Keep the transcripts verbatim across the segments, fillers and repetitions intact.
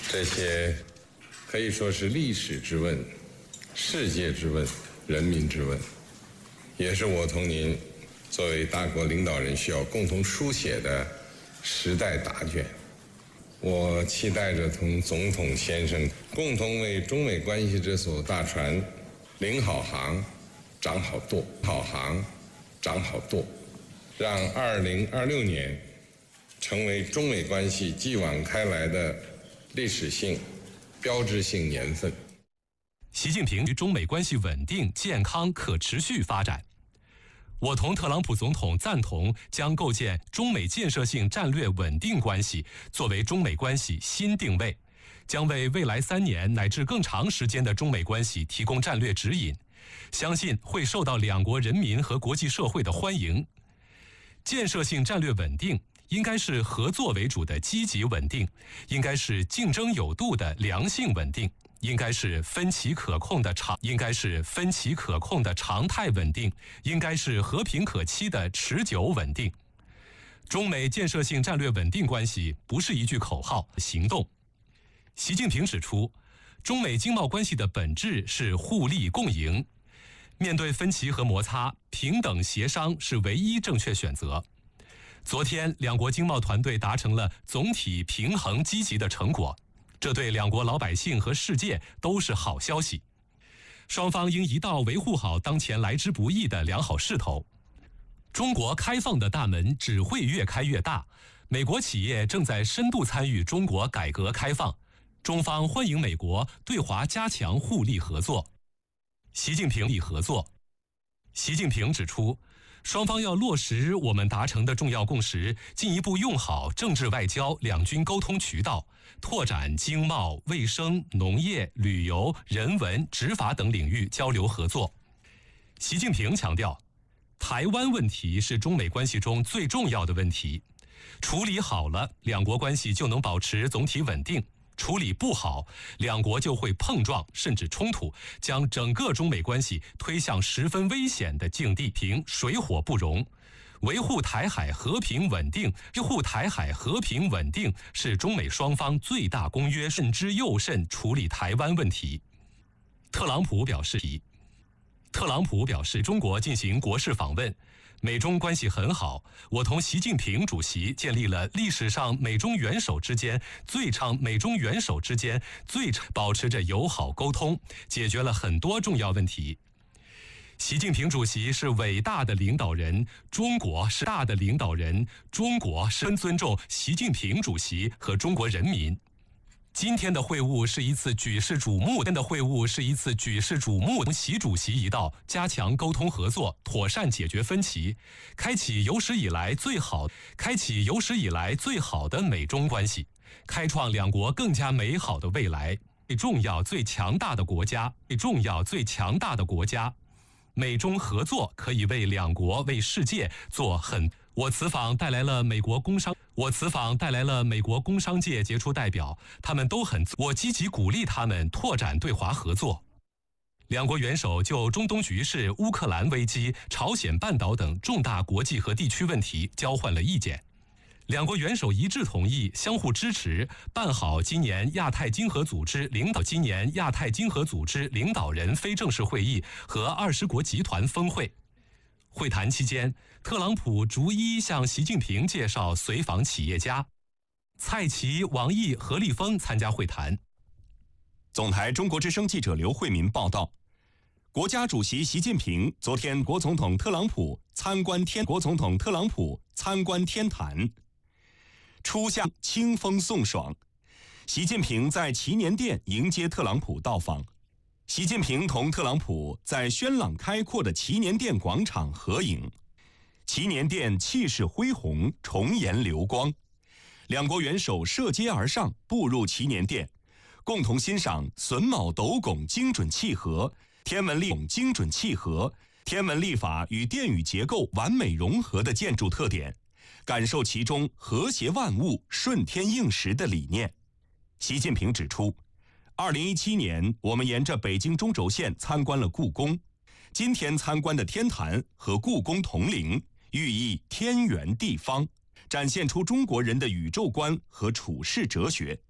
这些可以说是历史之问、世界之问、人民之问，也是我同您作为大国领导人需要共同书写的时代答卷。我期待着同总统先生共同为中美关系这艘大船领好航、掌好舵、好航、掌好舵，让二零二六年成为中美关系继往开来的历史性、标志性年份。 习近平与中美关系稳定、健康、可持续发展。我同特朗普总统赞同将构建中美建设性战略稳定关系作为中美关系新定位，将为未来三年乃至更长时间的中美关系提供战略指引，相信会受到两国人民和国际社会的欢迎。建设性战略稳定应该是合作为主的积极稳定，应该是竞争有度的良性稳定，应该是分歧可控的常，应该是分歧可控的常态稳定，应该是和平可期的持久稳定。中美建设性战略稳定关系不是一句口号，行动。习近平指出，中美经贸关系的本质是互利共赢，面对分歧和摩擦，平等协商是唯一正确选择。昨天，两国经贸团队达成了总体平衡积极的成果，这对两国老百姓和世界都是好消息。双方应一道维护好当前来之不易的良好势头。中国开放的大门只会越开越大，美国企业正在深度参与中国改革开放，中方欢迎美国对华加强互利合作。习近平力合作。习近平指出，双方要落实我们达成的重要共识，进一步用好政治外交两军沟通渠道，拓展经贸、卫生、农业、旅游、人文、执法等领域交流合作。习近平强调，台湾问题是中美关系中最重要的问题，处理好了，两国关系就能保持总体稳定；处理不好，两国就会碰撞甚至冲突，将整个中美关系推向十分危险的境地，平水火不容。维护台海和平稳定，维护台海和平稳定是中美双方最大公约，慎之又慎处理台湾问题。特朗普表示，特朗普表示，中国进行国事访问，美中关系很好，我同习近平主席建立了历史上美中元首之间最长美中元首之间最长保持着友好沟通，解决了很多重要问题。习近平主席是伟大的领导人，中国是大的领导人，中国深尊重习近平主席和中国人民。今天的会晤是一次举世瞩目，今天的会晤是一次举世瞩目。习主席一道，加强沟通合作，妥善解决分歧，开启有史以来最好、开启有史以来最好的美中关系，开创两国更加美好的未来。最重要、最强大的国家，最重要、最强大的国家。美中合作可以为两国、为世界做很。我此访带来了美国工商，我此访带来了美国工商界杰出代表，他们都很，我积极鼓励他们拓展对华合作。两国元首就中东局势、乌克兰危机、朝鲜半岛等重大国际和地区问题交换了意见。两国元首一致同意相互支持，办好今年亚太经合组织领导今年亚太经合组织领导人非正式会议和二十国集团峰会。会谈期间，特朗普逐一向习近平介绍随访企业家，蔡奇、王毅、何立峰参加会谈。 总台中国之声记者刘慧民报道，国家主席习近平昨天国总统特朗普参观天国总统特朗普参观天坛。初夏清风送爽，习近平在祈年殿迎接特朗普到访。习近平同特朗普在轩朗开阔的祈年殿广场合影，祈年殿气势恢宏，重颜流光。两国元首涉阶而上，步入祈年殿，共同欣赏榫卯斗拱精准契合、天文历精准契合、天文历法与殿宇结构完美融合的建筑特点，感受其中和谐万物、顺天应时的理念。习近平指出，二零一七年我们沿着北京中轴线参观了故宫，今天参观的天坛和故宫同龄，寓意天圆地方，展现出中国人的宇宙观和处世哲学。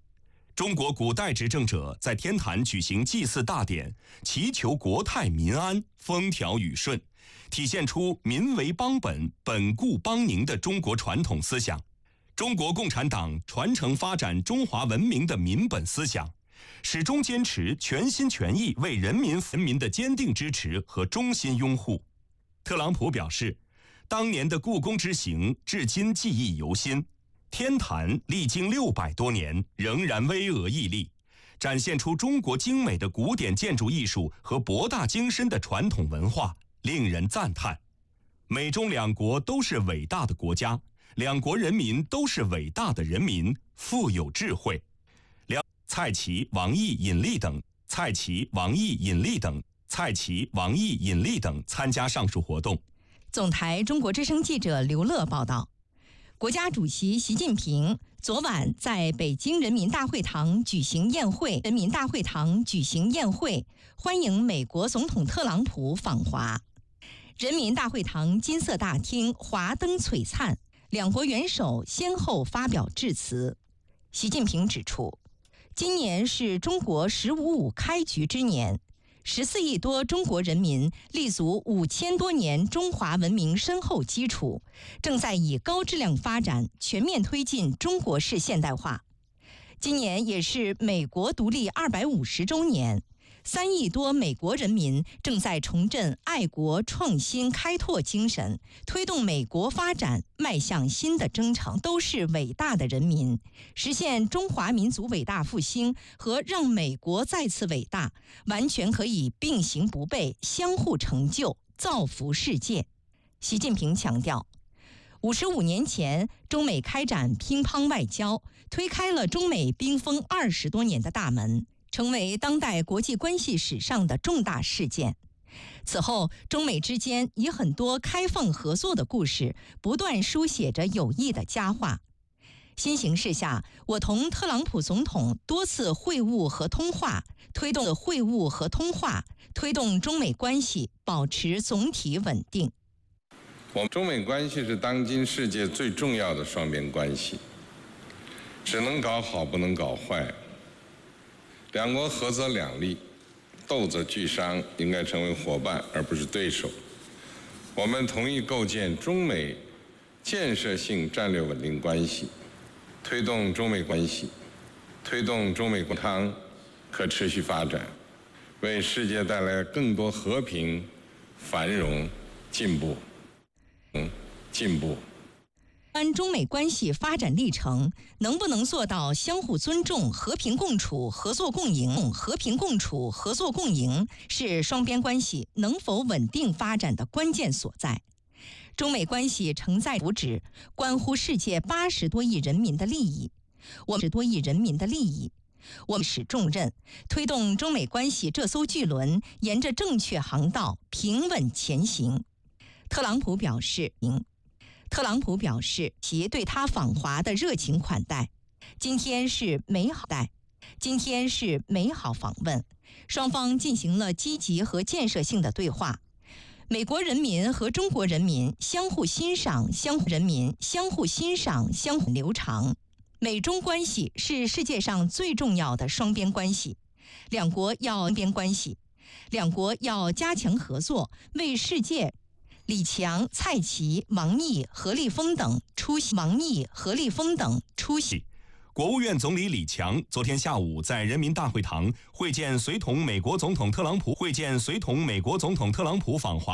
中国古代执政者在天坛举行祭祀大典，祈求国泰民安、风调雨顺，体现出民为邦本、本固邦宁的中国传统思想。中国共产党传承发展中华文明的民本思想，始终坚持全心全意为人民人民的坚定支持和衷心拥护。特朗普表示，当年的故宫之行至今记忆犹新，天坛历经六百多年仍然巍峨屹立，展现出中国精美的古典建筑艺术和博大精深的传统文化，令人赞叹。美中两国都是伟大的国家，两国人民都是伟大的人民，富有智慧。两蔡奇、王毅、尹力等蔡奇、王毅、尹力等蔡奇、王毅、尹力等参加上述活动。 总台中国之声记者刘乐报道，国家主席习近平昨晚在北京人民大会堂举行宴会，人民大会堂举行宴会，欢迎美国总统特朗普访华。人民大会堂金色大厅华灯璀璨，两国元首先后发表致辞。习近平指出，今年是中国“十五五”开局之年，十四亿多中国人民立足五千多年中华文明深厚基础，正在以高质量发展全面推进中国式现代化。今年也是美国独立二百五十周年，三亿多美国人民正在重振爱国创新开拓精神，推动美国发展迈向新的征程，都是伟大的人民，实现中华民族伟大复兴和让美国再次伟大，完全可以并行不悖，相互成就，造福世界。习近平强调，五十五年前，中美开展乒乓外交，推开了中美冰封二十多年的大门，成为当代国际关系史上的重大事件。此后，中美之间以很多开放合作的故事，不断书写着友谊的佳话。新形势下，我同特朗普总统多次会晤和通话，推动会晤和通话，推动中美关系保持总体稳定。 我们中美关系是当今世界最重要的双边关系，只能搞好，不能搞坏。两国合则两利，斗则俱伤，应该成为伙伴而不是对手。我们同意构建中美建设性战略稳定关系，推动中美关系，推动中美健康可持续发展，为世界带来更多和平、繁荣、进步。嗯，进步。 按中美关系发展历程，能不能做到相互尊重、和平共处、合作共赢？和平共处、合作共赢是双边关系能否稳定发展的关键所在。中美关系承载福祉，关乎世界八十多亿人民的利益。我们十多亿人民的利益，我们使重任，推动中美关系这艘巨轮沿着正确航道平稳前行。特朗普表示，特朗普表示其对他访华的热情款待。今天是美好待，今天是美好访问，双方进行了积极和建设性的对话。美国人民和中国人民相互欣赏，相互人民相互欣赏，相互流长。美中关系是世界上最重要的双边关系，两国要双边关系，两国要加强合作，为世界。李强、蔡奇、王毅、何立峰等出席。王毅、何立峰等出席。 国务院总理李强昨天下午在人民大会堂会见随同美国总统特朗普会见随同美国总统特朗普访华。